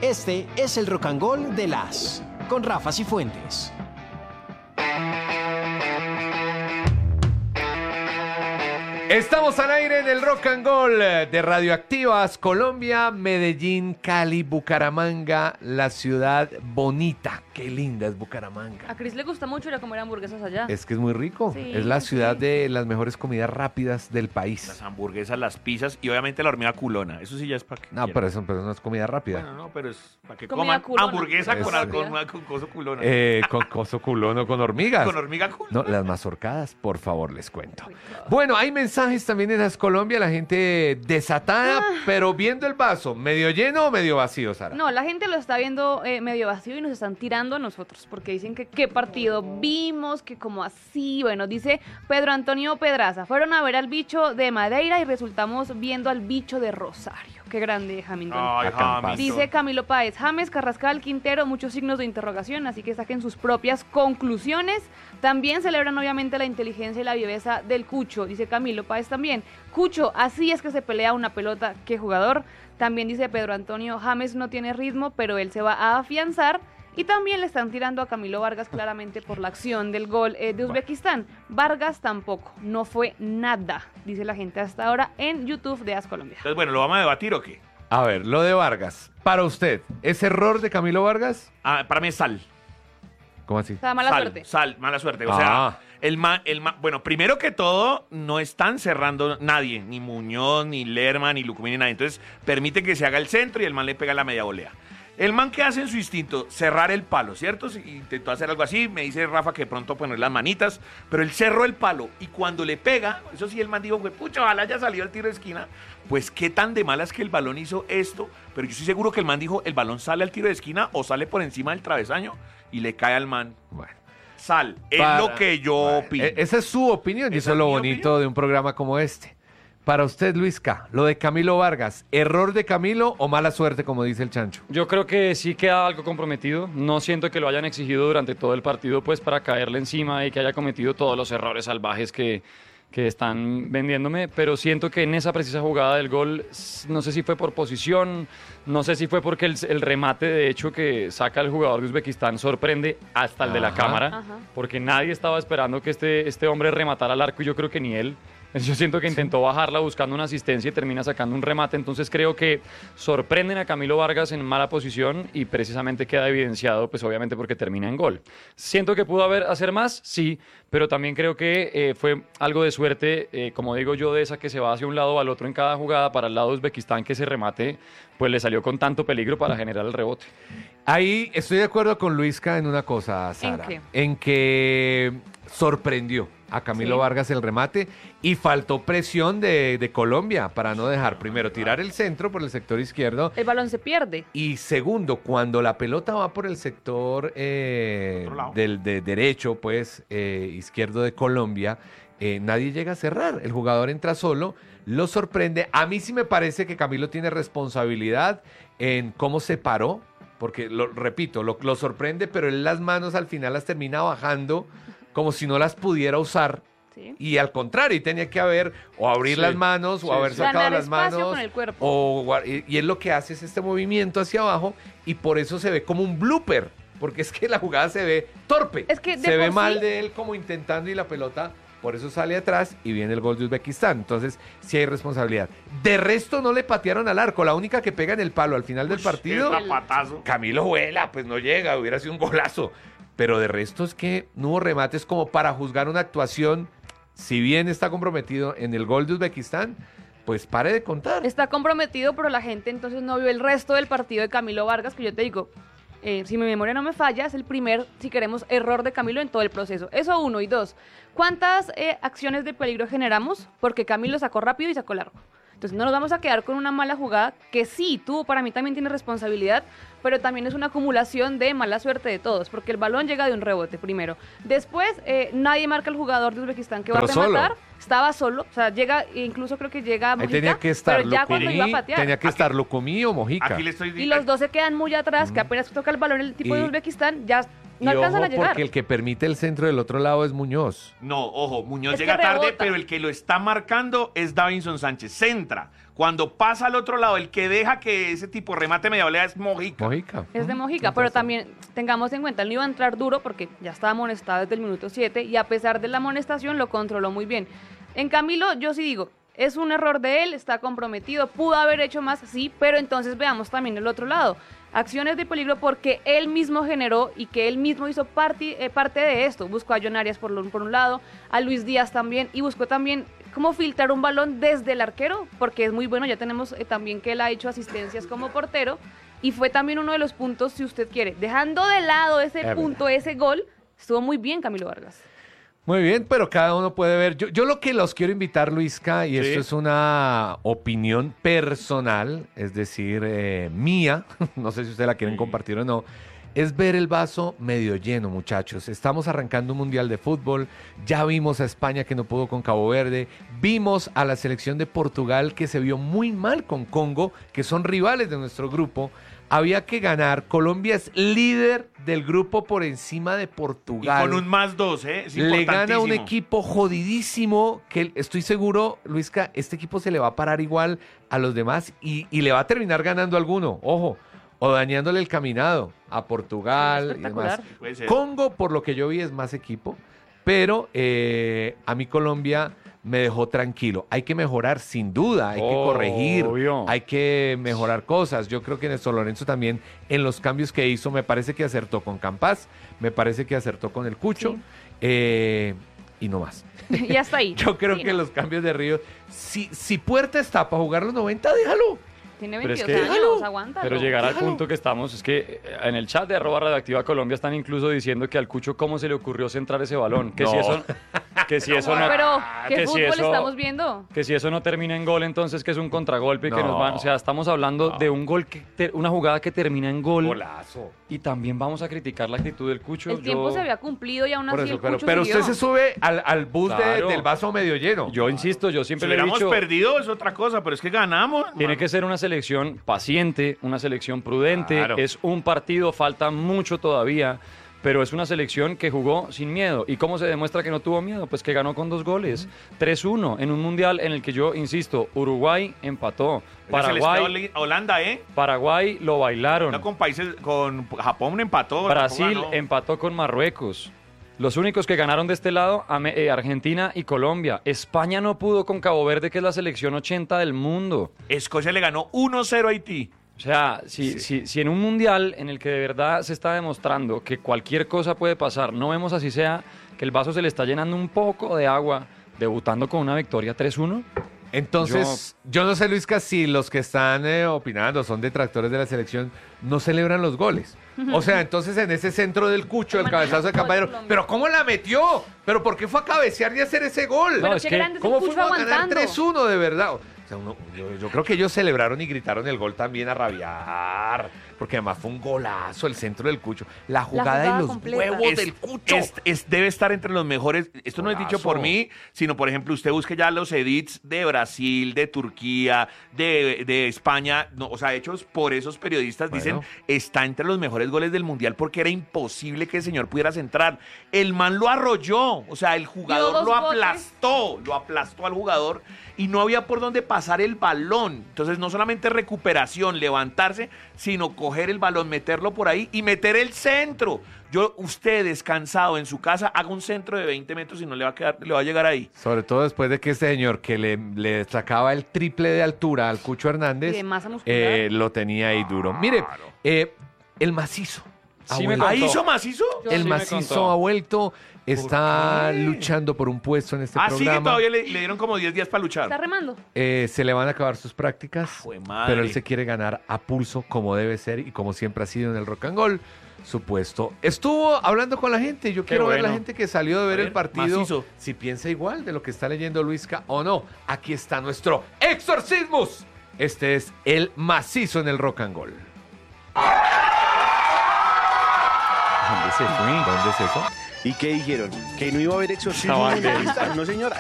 Este es el Rock and Gold de las con Rafa Cifuentes. Estamos al aire en el Rock and Gold de Radioactivas, Colombia, Medellín, Cali, Bucaramanga, la ciudad bonita. Qué linda es Bucaramanga. A Cris le gusta mucho ir a comer hamburguesas allá. Es que es muy rico. Sí, es la ciudad sí. de las mejores comidas rápidas del país. Las hamburguesas, las pizzas y obviamente la hormiga culona. Eso sí ya es para que No, pero eso no es comida rápida. Bueno, no, pero es para que Comida coman culona. hamburguesa Es- con coso culona. Con coso culón o con hormigas. Con hormiga culona. No, las mazorcadas, por favor, les cuento. Bueno, hay mensajes también en las Colombia, la gente desatada, pero viendo el vaso, ¿medio lleno o medio vacío, Sara? No, la gente lo está viendo medio vacío y nos están tirando a nosotros, porque dicen que qué partido vimos, que como así. Bueno, dice Pedro Antonio Pedraza, fueron a ver al bicho de Madeira y resultamos viendo al bicho de Rosario. Qué grande, Hamilton. Ay, Acampas. Hamilton. Dice Camilo Páez, James, Carrascal, Quintero, muchos signos de interrogación, así que saquen sus propias conclusiones. También celebran obviamente la inteligencia y la viveza del Cucho, dice Camilo Páez también. Cucho, así es que se pelea una pelota, qué jugador. También dice Pedro Antonio, James no tiene ritmo, pero él se va a afianzar. Y también le están tirando a Camilo Vargas claramente por la acción del gol de Uzbekistán. Vargas tampoco, no fue nada, dice la gente hasta ahora en YouTube de As Colombia. Entonces, bueno, ¿lo vamos a debatir o qué? A ver, lo de Vargas. Para usted, ¿es error de Camilo Vargas? Ah, para mí es sal. ¿Cómo así? O sea, mala suerte. Sal, mala suerte. O Ah. sea, bueno, primero que todo, no están cerrando nadie, ni Muñoz, ni Lerma, ni Lucumí, ni nadie. Entonces, permite que se haga el centro y el man le pega la media volea. El man que hace en su instinto, cerrar el palo, ¿cierto? Si intentó hacer algo así, me dice Rafa que pronto poner las manitas, pero él cerró el palo y cuando le pega, eso sí, el man dijo, güey, pucha, ojalá haya salido el tiro de esquina. Pues qué tan de malas que el balón hizo esto, pero yo estoy seguro que el man dijo, el balón sale al tiro de esquina o sale por encima del travesaño y le cae al man. Bueno. Sal, es Para- lo que yo opino. Esa es su opinión y eso Esa es es lo mi bonito opinión. de un programa como este. Para usted, Luis K., lo de Camilo Vargas, ¿error de Camilo o mala suerte, como dice el Chancho? Yo creo que sí queda algo comprometido. No siento que lo hayan exigido durante todo el partido pues para caerle encima y que haya cometido todos los errores salvajes que están vendiéndome, pero siento que en esa precisa jugada del gol, no sé si fue por posición, no sé si fue porque el remate de hecho que saca el jugador de Uzbekistán sorprende hasta el de la Ajá. cámara, Ajá. porque nadie estaba esperando que este hombre rematara al arco y yo creo que ni él. Yo siento que intentó bajarla buscando una asistencia y termina sacando un remate, entonces creo que sorprenden a Camilo Vargas en mala posición y precisamente queda evidenciado, pues obviamente porque termina en gol. Siento que pudo hacer más, sí, pero también creo que fue algo de suerte, como digo yo, de esa que se va hacia un lado o al otro en cada jugada, para el lado de Uzbekistán que ese remate pues le salió con tanto peligro para generar el rebote. Ahí estoy de acuerdo con Luisca en una cosa, Sara. qué? En que sorprendió a Camilo Sí. Vargas el remate y faltó presión de Colombia para no dejar, primero, tirar el centro por el sector izquierdo El balón se pierde. y segundo, cuando la pelota va por el sector Otro lado. de derecho, pues, izquierdo de Colombia, nadie llega a cerrar. El jugador entra solo, lo sorprende. A mí sí me parece que Camilo tiene responsabilidad en cómo se paró, porque, repito, lo sorprende, pero él las manos al final las termina bajando como si no las pudiera usar. ¿Sí? Y al contrario, y tenía que haber o abrir Sí. las manos o Sí, haber sí. sacado Ganar las espacio manos. con el cuerpo. Y él lo que hace es este movimiento hacia abajo y por eso se ve como un blooper. Porque es que la jugada se ve torpe. Es que de se ve por mal sí- de él como intentando y la pelota, por eso sale atrás y viene el gol de Uzbekistán. Entonces, sí hay responsabilidad. De resto, no le patearon al arco. La única que pega en el palo al final del partido, Es zapatazo. Camilo vuela, pues no llega, hubiera sido un golazo. Pero de resto es que no hubo remates como para juzgar una actuación. Si bien está comprometido en el gol de Uzbekistán, pues pare de contar. Está comprometido, pero la gente entonces no vio el resto del partido de Camilo Vargas, que yo te digo, si mi memoria no me falla, es el primer, si queremos, error de Camilo en todo el proceso. Eso uno. Y dos, ¿cuántas acciones de peligro generamos? Porque Camilo sacó rápido y sacó largo. Entonces no nos vamos a quedar con una mala jugada, que sí, tú para mí también tienes responsabilidad, pero también es una acumulación de mala suerte de todos, porque el balón llega de un rebote primero. Después, nadie marca al jugador de Uzbekistán que va a Pero solo. rematar. Estaba solo, o sea, llega, incluso creo que llega Ahí Mojica, tenía que estar pero ya cuando iba a Lucumí, patear. tenía que estar Lucumí o Mojica. Aquí le estoy Y los dos se quedan muy atrás, que apenas toca el balón el tipo de Y- Uzbekistán, ya No y alcanzan ojo, a llegar. porque el que permite el centro del otro lado es Muñoz. No, ojo, Muñoz Es que llega tarde, rebota. pero el que lo está marcando es Davinson Sánchez. Centra. Cuando pasa al otro lado, el que deja que ese tipo remate media volea es Mojica. Mojica. Es de Mojica, pero también tengamos en cuenta, él no iba a entrar duro porque ya estaba amonestado desde el minuto 7 y a pesar de la amonestación lo controló muy bien. En Camilo, yo sí digo, es un error de él, está comprometido, pudo haber hecho más, sí, pero entonces veamos también el otro lado. Acciones de peligro porque él mismo generó y que él mismo hizo parte de esto. Buscó a John Arias por un lado, a Luis Díaz también, y buscó también cómo filtrar un balón desde el arquero, porque es muy bueno, ya tenemos también que él ha hecho asistencias como portero, y fue también uno de los puntos, si usted quiere, dejando de lado ese punto, ese gol, estuvo muy bien Camilo Vargas. Muy bien, pero cada uno puede ver. Yo lo que los quiero invitar, Luisca, y Sí. esto es una opinión personal, es decir, mía, no sé si ustedes la quieren compartir o no, es ver el vaso medio lleno, muchachos. Estamos arrancando un mundial de fútbol, ya vimos a España que no pudo con Cabo Verde, vimos a la selección de Portugal que se vio muy mal con Congo, que son rivales de nuestro grupo. Había que ganar. Colombia es líder del grupo por encima de Y Portugal. con un +2, ¿eh? Es Le gana un importantísimo. equipo jodidísimo que estoy seguro, Luisca, este equipo se le va a parar igual a los demás y le va a terminar ganando alguno, ojo, o dañándole el caminado a Portugal y Espectacular. demás. Puede ser. Congo, por lo que yo vi, es más equipo, pero a mí Colombia me dejó tranquilo. Hay que mejorar, sin duda, hay que corregir, Obvio. hay que mejorar cosas. Yo creo que Néstor Lorenzo también, en los cambios que hizo, me parece que acertó con Campas, me parece que acertó con el Cucho, y no más. Y hasta ahí. Yo creo Sí, que no. los cambios de Río, si Puerta está para jugar los 90, déjalo. Tiene Pero es 22 que- años, aguántalo. Pero llegar al Déjalo. punto que estamos, es que en el chat de @radioactiva Colombia están incluso diciendo que al Cucho cómo se le ocurrió centrar ese balón, que No. si eso no, Pero, ¿qué que si fútbol eso- estamos viendo? que si eso no termina en gol, entonces que es un contragolpe y que No. nos van, o sea, estamos hablando de un gol una jugada que termina en gol Golazo. y también vamos a criticar la actitud del Cucho. El tiempo se había cumplido y aún Por así eso, el pero, Cucho pero siguió. usted se sube al bus Claro. del vaso medio lleno. Yo insisto, yo Si siempre le he hubiéramos dicho, perdido es otra cosa, pero es que ganamos. tiene man. que ser una selección paciente, una selección prudente. Claro. Es un partido, falta mucho todavía, pero es una selección que jugó sin miedo. ¿Y cómo se demuestra que no tuvo miedo? Pues que ganó con 2 goles, 3-1, en un mundial en el que yo insisto, Uruguay empató, Pero se les quedó Paraguay, Holanda, ¿eh? Paraguay lo bailaron, No, con países, con Japón empató. Brasil tampoco ganó. empató con Marruecos. Los únicos que ganaron de este lado, Argentina y Colombia. España no pudo con Cabo Verde, que es la selección 80 del mundo. Escocia le ganó 1-0 a Haití. O sea, si en un mundial en el que de verdad se está demostrando que cualquier cosa puede pasar, no vemos así sea que el vaso se le está llenando un poco de agua, debutando con una victoria 3-1. Entonces, yo no sé, Luisca, si los que están opinando son detractores de la selección, no celebran los goles. O sea, entonces en ese centro del Cucho, el cabezazo de Campadero, ¿pero cómo la metió? ¿Pero por qué fue a cabecear y a hacer ese gol? Pero es qué que, grande es el ¿Cómo Cucho fuimos a ganar aguantando. 3-1 de verdad? O sea, yo creo que ellos celebraron y gritaron el gol también a rabiar. Porque además fue un golazo el centro del Cucho. La jugada jugada y los completa. huevos del Cucho. Debe estar entre los mejores. Esto no es dicho por mí, sino, por ejemplo, usted busque ya los edits de Brasil, de Turquía, de España, no, o sea, hechos por esos periodistas, Bueno. dicen, está entre los mejores goles del Mundial porque era imposible que el señor pudiera centrar. El man lo arrolló, o sea, el jugador dos lo botes. aplastó al jugador y no había por dónde pasar el balón. Entonces, no solamente recuperación, levantarse, sino coger el balón, meterlo por ahí y meter el centro. Usted descansado en su casa, haga un centro de 20 metros y no le va a llegar ahí. Sobre todo después de que este señor que le sacaba el triple de altura al Cucho Hernández, Y de masa muscular. lo tenía ahí duro. Mire, el macizo. ha Sí me vuelto. ¿Ahí contó. hizo macizo? El Sí me macizo contó. ha vuelto, está qué? luchando por un puesto en este Ah, sí, que programa. todavía le dieron como 10 días para luchar. Está remando. Se le van a acabar sus prácticas, Jue madre. pero él se quiere ganar a pulso como debe ser y como siempre ha sido en el Rock and Roll, su puesto. Estuvo hablando con la gente, yo quiero ver la bueno. gente que salió de ver ver, el partido, macizo. si piensa igual de lo que está leyendo Luisca o no. Aquí está nuestro Exorcismus. Este es el macizo en el Rock and Roll. ¿Dónde se fue? ¿Dónde es eso? ¿Y qué dijeron? ¿Que no iba a haber exorcismo Estaban mundialista? No, señora.